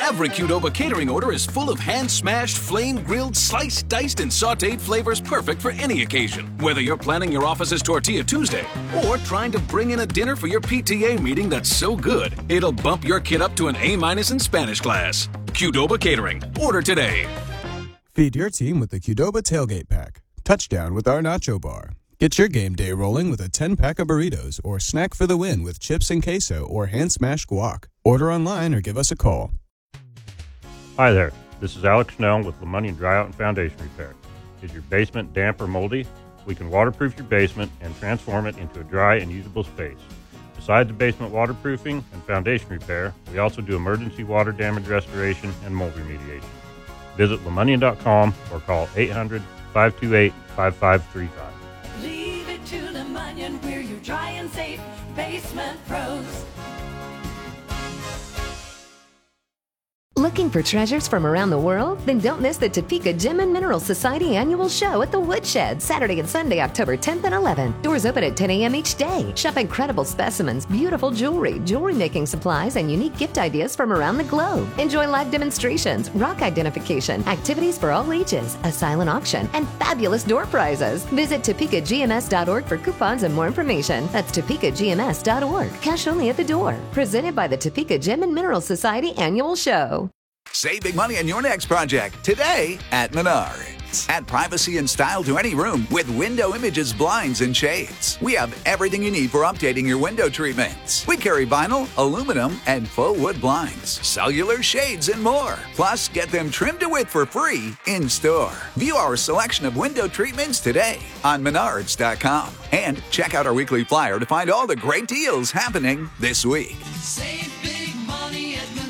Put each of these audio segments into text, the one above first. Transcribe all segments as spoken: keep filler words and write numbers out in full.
Every Qdoba catering order is full of hand-smashed, flame-grilled, sliced, diced, and sautéed flavors perfect for any occasion. Whether you're planning your office's Tortilla Tuesday or trying to bring in a dinner for your P T A meeting that's so good, it'll bump your kid up to an A-minus in Spanish class. Qdoba Catering. Order today. Feed your team with the Qdoba Tailgate Pack. Touchdown with our Nacho Bar. Get your game day rolling with a ten-pack of burritos or snack for the win with chips and queso or hand-smashed guac. Order online or give us a call. Hi there. This is Alex Snell with LeMonnier Dryout and Foundation Repair. Is your basement damp or moldy? We can waterproof your basement and transform it into a dry and usable space. Besides the basement waterproofing and foundation repair, we also do emergency water damage restoration and mold remediation. Visit LeMonnier dot com or call eight hundred, five two eight, five five three five. Leave it to LeMonnier, we're your dry and safe basement pros. Looking for treasures from around the world? Then don't miss the Topeka Gem and Mineral Society annual show at the Woodshed, Saturday and Sunday, October tenth and eleventh. Doors open at ten a.m. each day. Shop incredible specimens, beautiful jewelry, jewelry making supplies, and unique gift ideas from around the globe. Enjoy live demonstrations, rock identification, activities for all ages, a silent auction, and fabulous door prizes. Visit Topeka G M S dot org for coupons and more information. That's Topeka G M S dot org. Cash only at the door. Presented by the Topeka Gem and Mineral Society annual show. Save big money on your next project today at Menards. Add privacy and style to any room with Window Images blinds and shades. We have everything you need for updating your window treatments. We carry vinyl, aluminum, and faux wood blinds, cellular shades, and more. Plus, get them trimmed to width for free in store. View our selection of window treatments today on Menards dot com. And check out our weekly flyer to find all the great deals happening this week. Save big money at Menards.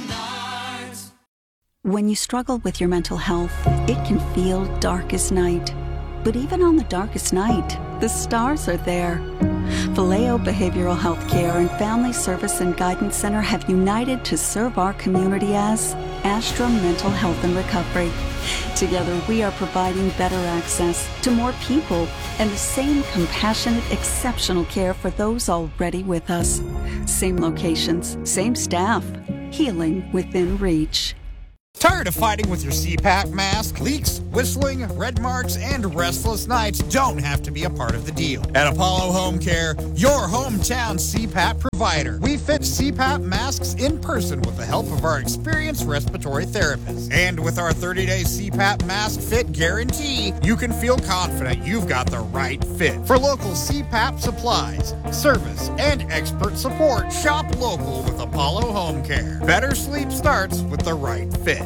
When you struggle with your mental health, it can feel dark as night. But even on the darkest night, the stars are there. Vallejo Behavioral Health Care and Family Service and Guidance Center have united to serve our community as Astra Mental Health and Recovery. Together, we are providing better access to more people and the same compassionate, exceptional care for those already with us. Same locations, same staff, healing within reach. Tired of fighting with your C PAP mask? Leaks, whistling, red marks, and restless nights don't have to be a part of the deal. At Apollo Home Care, your hometown C PAP provider, we fit C PAP masks in person with the help of our experienced respiratory therapists. And with our thirty-day C PAP mask fit guarantee, you can feel confident you've got the right fit. For local C PAP supplies, service, and expert support, shop local with Apollo Home Care. Better sleep starts with the right fit.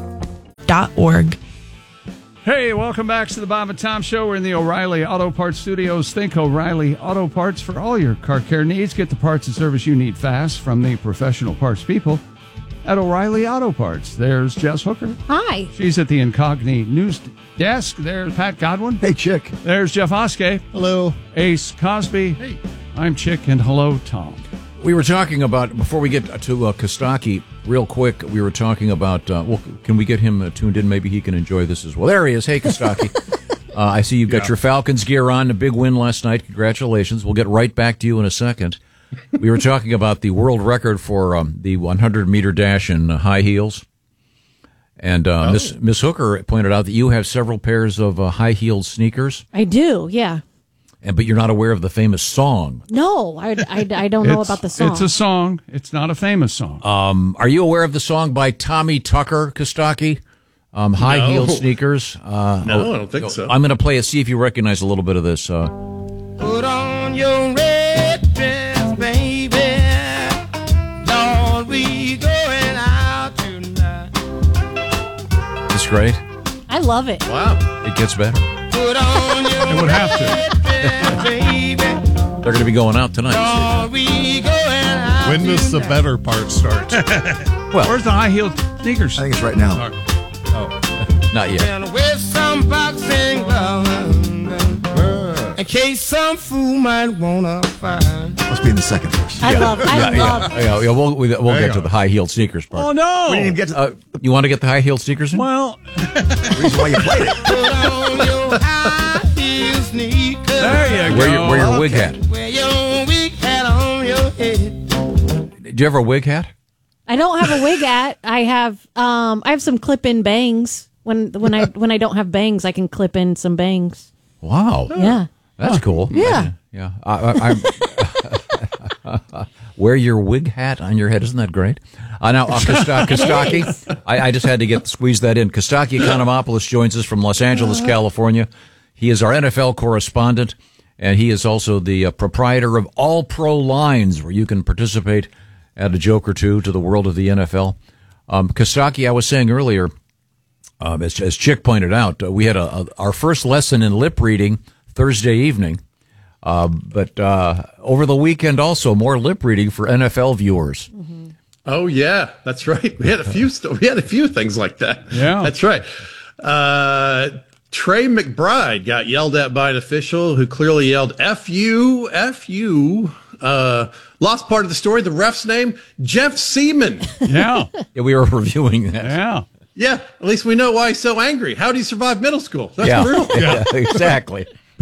Org. Hey, welcome back to the Bob and Tom Show. We're in the O'Reilly Auto Parts Studios. Think O'Reilly Auto Parts for all your car care needs. Get the parts and service you need fast from the professional parts people at O'Reilly Auto Parts. There's Jess Hooker. Hi. She's at the Incogni News Desk. There's Pat Godwin. Hey, Chick. There's Jeff Oskey. Hello. Ace Cosby. Hey. I'm Chick, and hello, Tom. We were talking about, before we get to uh, Kostaki, real quick, we were talking about, uh, well, can we get him uh, tuned in? Maybe he can enjoy this as well. There he is. Hey, Kostaki. uh, I see you've got yeah. your Falcons gear on, a big win last night. Congratulations. We'll get right back to you in a second. We were talking about the world record for um, the one hundred meter dash in uh, high heels. And uh, oh. Miss Miss Hooker pointed out that you have several pairs of uh, high-heeled sneakers. I do, yeah. And but you're not aware of the famous song. No, I, I, I don't know about the song. It's a song. It's not a famous song. Um, are you aware of the song by Tommy Tucker, Kostaki? Um, High Heel no. Sneakers? Uh, no, oh, I don't think so. I'm going to play it, see if you recognize a little bit of this. Uh, Put on your red dress, baby. Lord, we going out tonight. It's great. I love it. Wow. It gets better. Put on your it would have to. baby. They're going to be going out tonight. Lord, we going out when does the better part start? Well, where's the high-heeled sneakers? I think it's right now. Oh, not yet. And with some boxing gloves, in case some fool might wanna find. Must be in the second verse. I yeah. love. I yeah, love. Yeah, yeah, yeah. We'll we'll, we'll get to the high-heeled sneakers part. Oh no! We didn't even get to, uh, you want to get the high-heeled sneakers in? Well, the reason why you played it. Put on your high-heel sneakers. There you wear go. Your, wear your okay. wig hat. Wear your wig hat on your head. Do you have a wig hat? I don't have a wig hat. I have um I have some clip-in bangs. When when I when I don't have bangs, I can clip in some bangs. Wow. Yeah. That's cool. Yeah. Yeah. I, I, I'm wear your wig hat on your head. Isn't that great? Uh, now, uh, Kosta- Kostaki, I, I just had to get squeeze that in. Kostaki Economopoulos joins us from Los Angeles, California. He is our N F L correspondent, and he is also the uh, proprietor of All Pro Lines, where you can participate, add a joke or two to the world of the N F L. Um, Kostaki, I was saying earlier, um, as, as Chick pointed out, uh, we had a, a, our first lesson in lip reading Thursday evening. Uh, but uh, over the weekend, also more lip reading for N F L viewers. Mm-hmm. Oh yeah, that's right. We had a few. St- we had a few things like that. Yeah, that's right. Uh, Trey McBride got yelled at by an official who clearly yelled "F you, F you." Uh, lost part of the story. The ref's name, Jeff Seaman. Yeah, yeah, we were reviewing that. Yeah. Yeah, at least we know why he's so angry. How did he survive middle school? That's yeah. brutal. Yeah, exactly.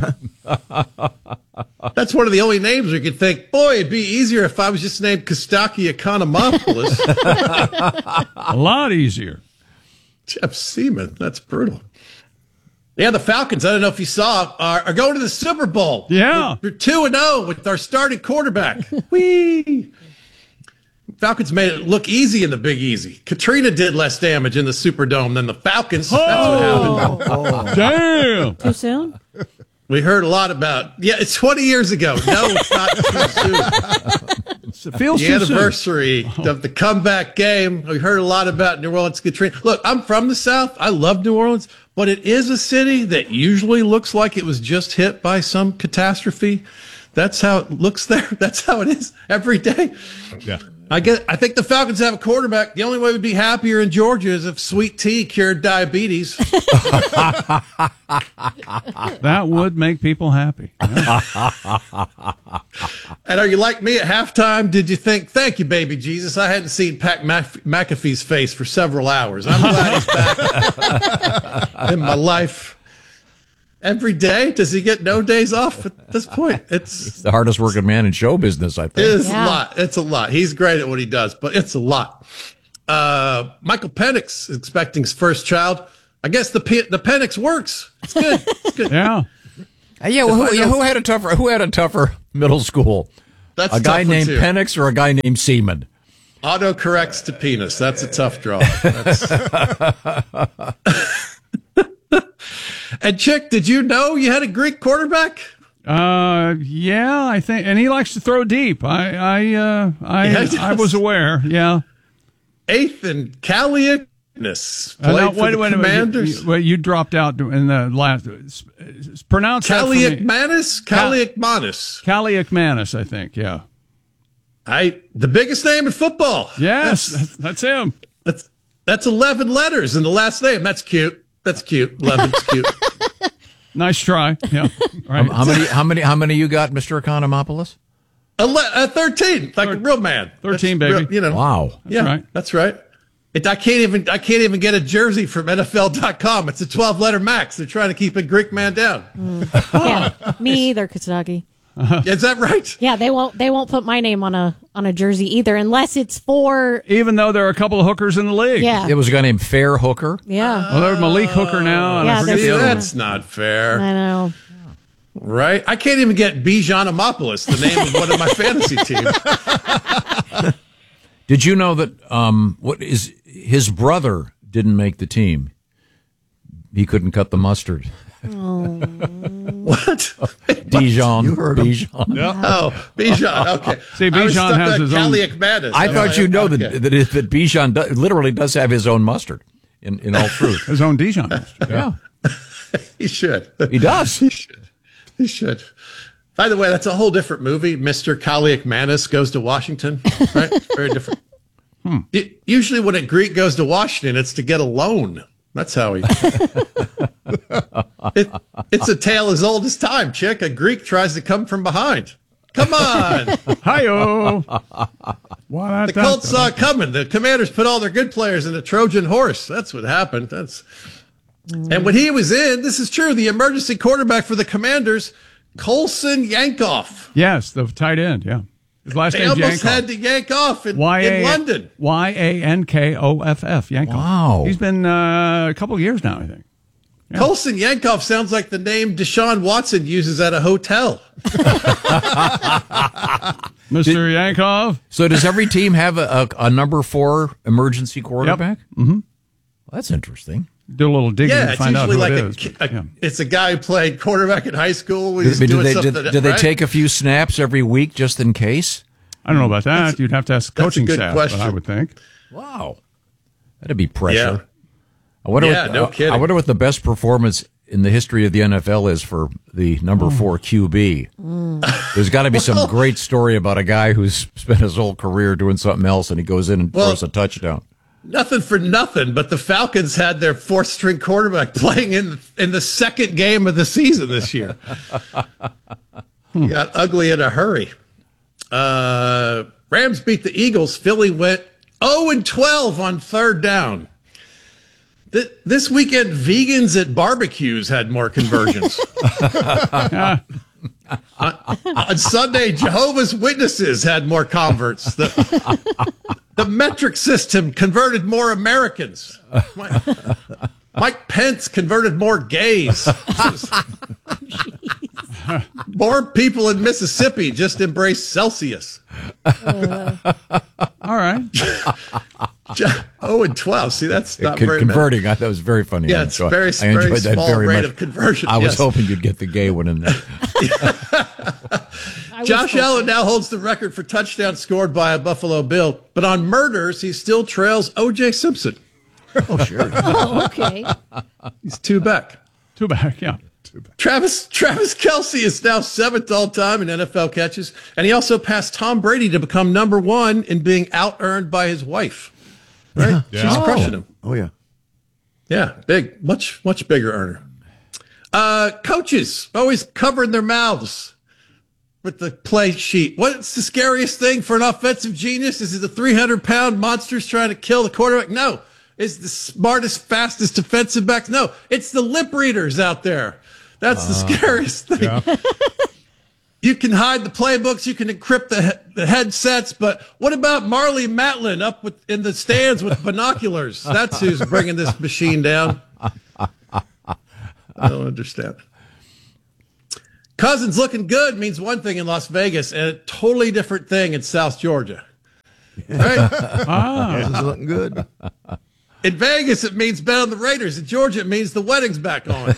That's one of the only names we could think, boy, it'd be easier if I was just named Kostaki Economopoulos. A lot easier. Jeff Seaman, that's brutal. Yeah, the Falcons, I don't know if you saw, are, are going to the Super Bowl. Yeah. We're two and oh with our starting quarterback. Whee! Falcons made it look easy in the Big Easy. Katrina did less damage in the Superdome than the Falcons. Oh, that's what happened. Oh, damn. Too soon? We heard a lot about, yeah, it's twenty years ago. No, it's not too soon. It feels the too anniversary soon. of the comeback game. We heard a lot about New Orleans Katrina. Look, I'm from the South. I love New Orleans, but it is a city that usually looks like it was just hit by some catastrophe. That's how it looks there. That's how it is every day. Yeah. I get. I think the Falcons have a quarterback. The only way we'd be happier in Georgia is if Sweet Tea cured diabetes. That would make people happy. Yeah. And are you like me at halftime? Did you think, thank you, baby Jesus? I hadn't seen Pat Mc- McAfee's face for several hours. I'm glad he's back in my life. Every day? Does he get no days off at this point? It's He's the hardest working man in show business, I think. It is Yeah. a lot. It's a lot. He's great at what he does, but it's a lot. Uh, Michael Penix is expecting his first child. I guess the P- the Penix works. It's good. It's good. Yeah. Uh, yeah, well, who, yeah, who had a tougher? Who had a tougher middle school? That's a guy tough one, named too. Penix or a guy named Seaman? Auto corrects to penis. That's a tough draw. That's... And Chick, did you know you had a Greek quarterback? Uh, yeah, I think, and he likes to throw deep. I, I, uh, I, Yeah, he I does. was aware. Yeah. Eighth and Kaliaknis Uh, played no, for wait, the wait, wait, Commanders. you, well, you dropped out in the last. Pronounce that for me. Kaliakmanis? Kaliakmanis. Kaliakmanis, I think. Yeah. I the biggest name in football. Yes, That's, that's, that's him. that's that's eleven letters in the last name. That's cute. That's cute. eleven's cute. Nice try. Yeah. Right. Um, how many? How many? How many you got, Mister Economopoulos? Ele- uh, thirteen, like a real man. thirteen, That's baby. real- you know. Wow. Yeah, right. that's right. It, I can't even. I can't even get a jersey from N F L dot com. It's a twelve-letter max. They're trying to keep a Greek man down. Yeah, me either, Kostaki. Is that right? Yeah, they won't. They won't put my name on a on a jersey either, unless it's for. Even though there are a couple of hookers in the league. Yeah. It was a guy named Fair Hooker. Yeah. Well, there's Malik Hooker now. And Yeah, I forget there's- the other one. That's not fair, I know. right? I can't even get Bijan Amopoulos, the name of one of my fantasy teams. Did you know that? Um, what is his brother didn't make the team? He couldn't cut the mustard. What? Dijon. You heard him. Dijon. Oh, Bijan. Okay. See, I was Bijan stuck has on his own- Kaliakmanis. I thought Okay. you know Okay. that that, it, that Bijan do, literally does have his own mustard. In in all truth, His own Dijon. yeah, He should. he does. He should. He should. By the way, that's a whole different movie. Mister Kaliakmanis goes to Washington. Right? Very different. Hmm. U- Usually, when a Greek goes to Washington, it's to get a loan. That's how he. it, it's a tale as old as time, chick. A Greek tries to come from behind. Come on. Hi-yo. The Colts saw it coming. The Commanders put all their good players in a Trojan horse. That's what happened. That's and when he was in, this is true. The emergency quarterback for the Commanders, Colson Yankoff. Yes, the tight end. Yeah. His last They name's almost Yankoff. had to yank off in, Y A in London. Y A N K O F F. Yankoff. Wow. He's been uh, a couple of years now, I think. Yeah. Colson Yankoff sounds like the name Deshaun Watson uses at a hotel. Mister Yankoff. So does every team have a, a, a number four emergency quarterback? Yep. Mm-hmm. Well, that's interesting. Do a little digging Yeah, to it's find out usually who like it a, is. ki- but, a- yeah. it's a guy who played quarterback in high school. Do, He's do doing they, something. do, do they right? take a few snaps every week just in case? I don't know about that. That's- You'd have to ask the that's a coaching good staff, question. but I would think. Wow. That'd be pressure. Yeah. I wonder Yeah, what, no uh, kidding. I wonder what the best performance in the history of the N F L is for the number four Q B. There's got to be some great story about a guy who's spent his whole career doing something else and he goes in and Well, throws a touchdown. Nothing for nothing, but the Falcons had their fourth string quarterback playing in in the second game of the season this year. Got ugly in a hurry. Uh, Rams beat the Eagles. Philly went oh and twelve on third down. Th- This weekend, vegans at barbecues had more conversions. on, on Sunday, Jehovah's Witnesses had more converts. The, the metric system converted more Americans. Mike, Mike Pence converted more gays. More people in Mississippi just embrace Celsius. Uh, all right. Oh, and twelve. See, that's not Con- very converting. many. I thought it was very funny. Yeah, I it's enjoy- very, I enjoyed very that small very rate much. of conversion. I was yes. hoping you'd get the gay one in there. Josh Allen now holds the record for touchdowns scored by a Buffalo Bill, but on murders, he still trails O J Simpson. Oh, sure. Oh, okay. He's two back. Two back, yeah. Travis Travis Kelce is now seventh all time in N F L catches, and he also passed Tom Brady to become number one in being out earned by his wife. Right? Yeah. She's Oh. crushing him. Oh, yeah. Yeah, big, much much bigger earner. Uh, coaches always covering their mouths with the play sheet. What's the scariest thing for an offensive genius? Is it the three hundred pound monsters trying to kill the quarterback? No. Is the smartest, fastest defensive backs? No. It's the lip readers out there. That's the Uh, scariest thing. yeah. You can hide the playbooks, you can encrypt the, he- the headsets, but what about Marley Matlin up with, in the stands with binoculars? That's who's bringing this machine down. I don't understand. Cousins looking good means one thing in Las Vegas and a totally different thing in South Georgia. Right? Ah. This is looking good. In Vegas, it means bet on the Raiders. In Georgia, it means the wedding's back on.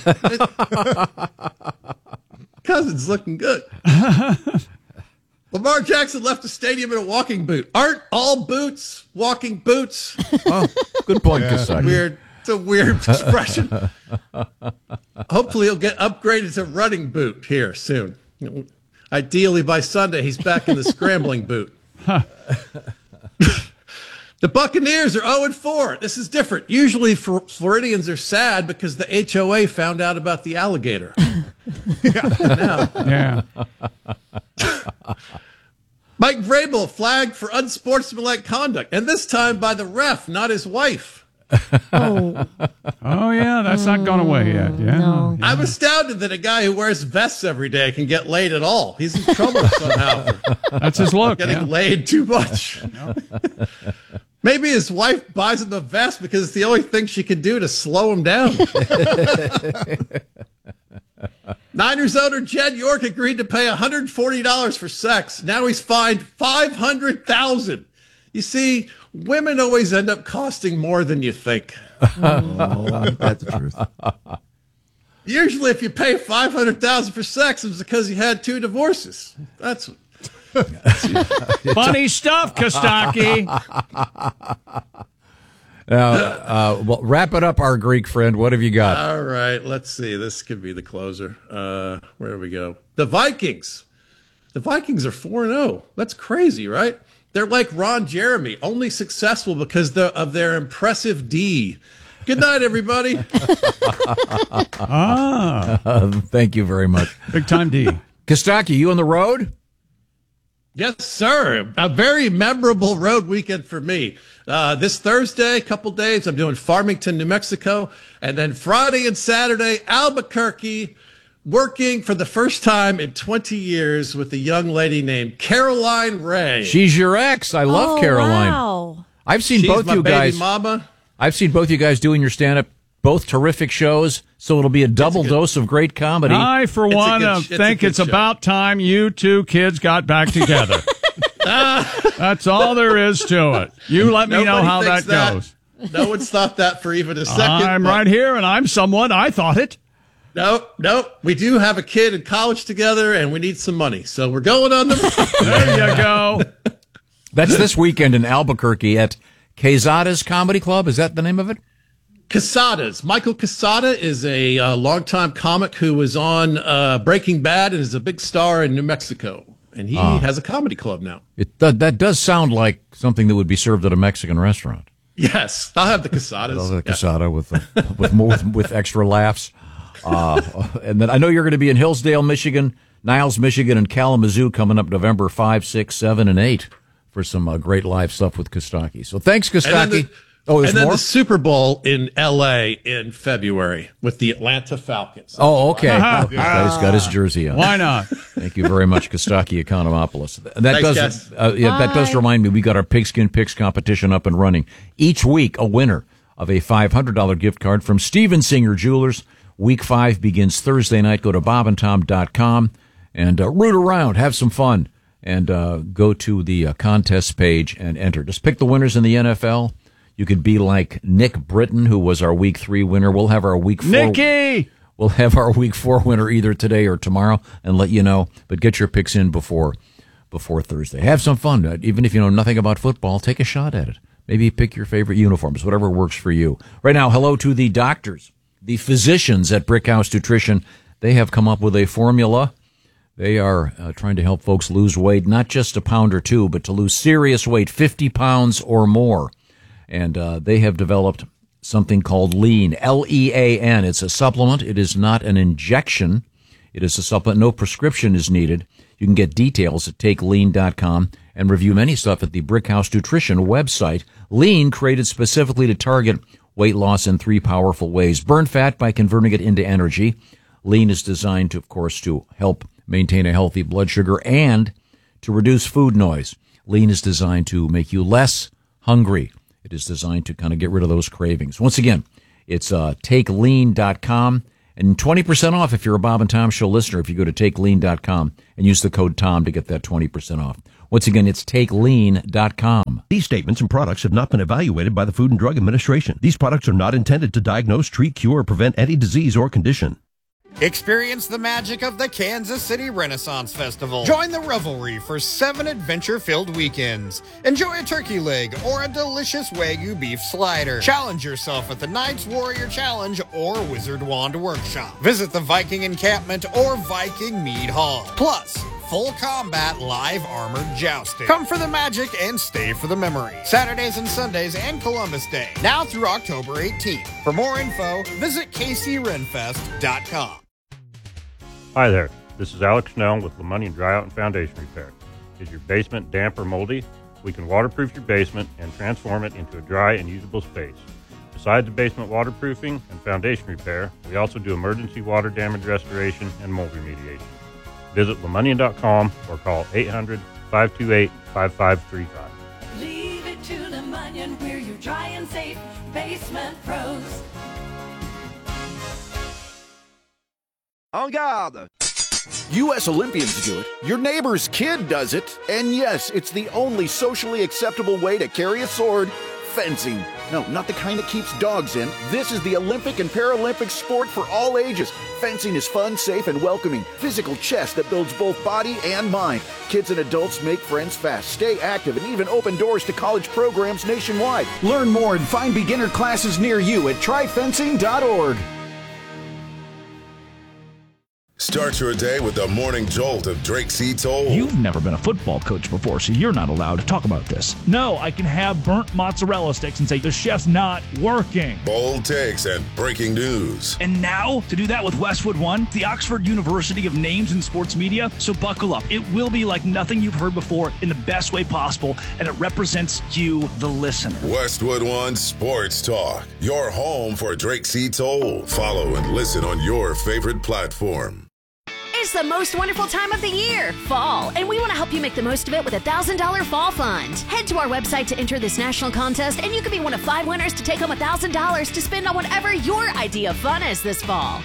Cousins looking good. Lamar Jackson left the stadium in a walking boot. Aren't all boots walking boots? Oh, good point, Yeah. Kasaki. Weird. It's a weird expression. Hopefully, he'll get upgraded to running boot here soon. Ideally, by Sunday, he's back in the scrambling boot. The Buccaneers are oh and four. This is different. Usually, for Floridians are sad because the H O A found out about the alligator. Now, Yeah. Mike Vrabel flagged for unsportsmanlike conduct, and this time by the ref, not his wife. Oh, Oh, yeah. That's not gone away yet. Yeah. no. I'm astounded that a guy who wears vests every day can get laid at all. He's in trouble somehow for That's his look. getting Yeah. laid too much. Maybe his wife buys him the vest because it's the only thing she can do to slow him down. Niners owner Jed York agreed to pay one hundred forty dollars for sex. Now he's fined five hundred thousand dollars. You see, women always end up costing more than you think. Oh, that's the truth. Usually, if you pay five hundred thousand dollars for sex, it's because you had two divorces. That's Funny stuff, Kostaki. Now, uh, well, wrap it up, our Greek friend. What have you got? all right. Let's see. This could be the closer. Uh, where do we go? The Vikings. The Vikings are four and zero. That's crazy, right? They're like Ron Jeremy, only successful because the, of their impressive D. Good night, everybody. Ah. Uh, thank you very much. Big time D. Kostaki, you on the road? Yes, sir. A very memorable road weekend for me. Uh, this Thursday, a couple days, I'm doing Farmington, New Mexico. And then Friday and Saturday, Albuquerque, working for the first time in twenty years with a young lady named Caroline Ray. She's your ex. I love Oh, Caroline. wow. I've seen She's both my you baby guys. mama. I've seen both you guys doing your stand-up. Both terrific shows, so it'll be a double good- dose of great comedy. I, for It's a one, good uh, sh- it's a think good it's show. about time you two kids got back together. That's all there is to it. You let me know Nobody how that, thinks that. goes. No one's thought that for even a second. I'm but- right here, and I'm someone. I thought it. No, no. We do have a kid in college together, and we need some money. So we're going on the... There you go. That's this weekend in Albuquerque at Quezada's Comedy Club. Is that the name of it? Quesada's. Michael Quesada is a uh, longtime comic who was on uh, Breaking Bad and is a big star in New Mexico. And he Ah. has a comedy club now. It th- that does sound like something that would be served at a Mexican restaurant. Yes, I'll have the Quesadas. The Yeah. Quesada with uh, with, more, with with extra laughs. Uh, and then I know you're going to be in Hillsdale, Michigan, Niles, Michigan, and Kalamazoo coming up November five, six, seven, and eight for some uh, great live stuff with Kostaki. So thanks, And then Kostaki. the- Oh, there's and then more? the Super Bowl in L A in February with the Atlanta Falcons. Oh, okay. okay. He's got his jersey on. Why not? Thank you very much, Kostaki Economopoulos. That Thanks, does guys. uh, yeah, that does Bye. remind me we got our Pigskin Picks competition up and running. Each week, a winner of a five hundred dollars gift card from Steven Singer Jewelers. Week five begins Thursday night. Go to bob and tom dot com and uh, root around, have some fun, and uh, go to the uh, contest page and enter. Just pick the winners in the N F L. You could be like Nick Britton, who was our week three winner. We'll have our week four. Nikki! We'll have our week four winner either today or tomorrow and let you know. But get your picks in before before Thursday. Have some fun. Uh, Even if you know nothing about football, take a shot at it. Maybe pick your favorite uniforms, whatever works for you. Right now, hello to the doctors, the physicians at Brickhouse Nutrition. They have come up with a formula. They are uh, trying to help folks lose weight, not just a pound or two, but to lose serious weight, fifty pounds or more. And uh, they have developed something called Lean, L E A N. It's a supplement. It is not an injection. It is a supplement. No prescription is needed. You can get details at take lean dot com and review many stuff at the Brickhouse Nutrition website. Lean, created specifically to target weight loss in three powerful ways. Burn fat by converting it into energy. Lean is designed, to, of course, to help maintain a healthy blood sugar and to reduce food noise. Lean is designed to make you less hungry. It is designed to kind of get rid of those cravings. Once again, it's uh, take lean dot com and twenty percent off if you're a Bob and Tom Show listener if you go to take lean dot com and use the code TOM to get that twenty percent off. Once again, it's take lean dot com. These statements and products have not been evaluated by the Food and Drug Administration. These products are not intended to diagnose, treat, cure, or prevent any disease or condition. Experience the magic of the Kansas City Renaissance Festival. Join the revelry for seven adventure-filled weekends. Enjoy a turkey leg or a delicious Wagyu beef slider. Challenge yourself at the Knights Warrior Challenge or Wizard Wand Workshop. Visit the Viking Encampment or Viking Mead Hall. Plus, full combat live armored jousting. Come for the magic and stay for the memory. Saturdays and Sundays and Columbus Day. Now through October eighteenth. For more info, visit k c renfest dot com. Hi there, this is Alex Snell with LeMoney Dry Out and Foundation Repair. Is your basement damp or moldy? We can waterproof your basement and transform it into a dry and usable space. Besides the basement waterproofing and foundation repair, we also do emergency water damage restoration and mold remediation. Visit lemonnian dot com or call eight hundred, five two eight, five five three five. Leave it to LeMonnion, we're your dry and safe basement pros. En garde! U S Olympians do it, your neighbor's kid does it, and yes, it's the only socially acceptable way to carry a sword, fencing. No, not the kind that keeps dogs in. This is the Olympic and Paralympic sport for all ages. Fencing is fun, safe, and welcoming. Physical chess that builds both body and mind. Kids and adults make friends fast, stay active, and even open doors to college programs nationwide. Learn more and find beginner classes near you at try fencing dot org. Start your day with the morning jolt of Drake C. Toll. You've never been a football coach before, so you're not allowed to talk about this. No, I can have burnt mozzarella sticks and say the chef's not working. Bold takes and breaking news. And now, to do that with Westwood One, the Oxford University of Names in Sports Media. So buckle up. It will be like nothing you've heard before in the best way possible, and it represents you, the listener. Westwood One Sports Talk, your home for Drake C. Toll. Follow and listen on your favorite platform. It's the most wonderful time of the year, fall, and we want to help you make the most of it with a one thousand dollars Fall Fund. Head to our website to enter this national contest, and you could be one of five winners to take home one thousand dollars to spend on whatever your idea of fun is this fall.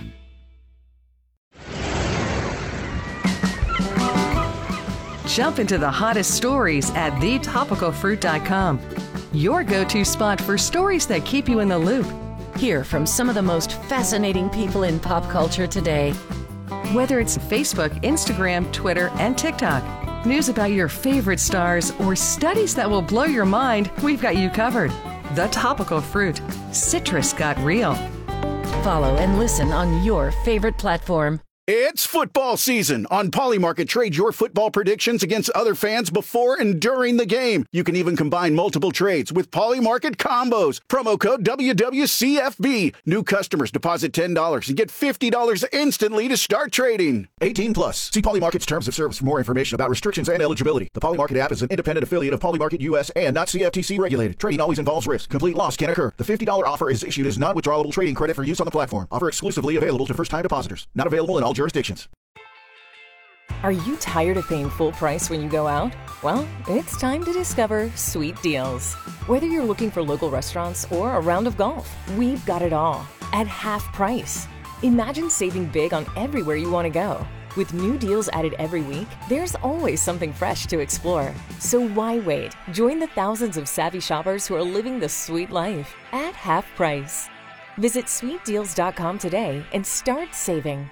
Jump into the hottest stories at the topical fruit dot com. Your go-to spot for stories that keep you in the loop. Hear from some of the most fascinating people in pop culture today. Whether it's Facebook, Instagram, Twitter, and TikTok, news about your favorite stars, or studies that will blow your mind, we've got you covered. The Topical Fruit. Citrus got real. Follow and listen on your favorite platform. It's football season. On Polymarket, trade your football predictions against other fans before and during the game. You can even combine multiple trades with Polymarket combos. Promo code W W C F B. New customers deposit ten dollars and get fifty dollars instantly to start trading. eighteen plus. See Polymarket's terms of service for more information about restrictions and eligibility. The Polymarket app is an independent affiliate of Polymarket U S and not C F T C regulated. Trading always involves risk. Complete loss can occur. The fifty dollars offer is issued as non-withdrawable trading credit for use on the platform. Offer exclusively available to first-time depositors. Not available in all jurisdictions. Are you tired of paying full price when you go out? Well, it's time to discover Sweet Deals. Whether you're looking for local restaurants or a round of golf, we've got it all at half price. Imagine saving big on everywhere you want to go. With new deals added every week, there's always something fresh to explore. So why wait? Join the thousands of savvy shoppers who are living the sweet life at half price. Visit sweet deals dot com today and start saving.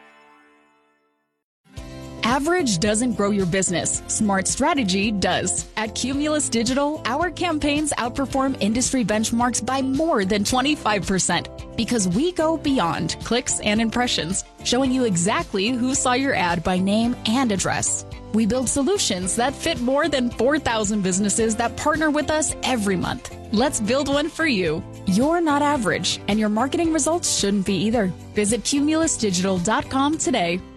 Average doesn't grow your business. Smart strategy does. At Cumulus Digital, our campaigns outperform industry benchmarks by more than twenty-five percent because we go beyond clicks and impressions, showing you exactly who saw your ad by name and address. We build solutions that fit more than four thousand businesses that partner with us every month. Let's build one for you. You're not average, and your marketing results shouldn't be either. Visit cumulus digital dot com today.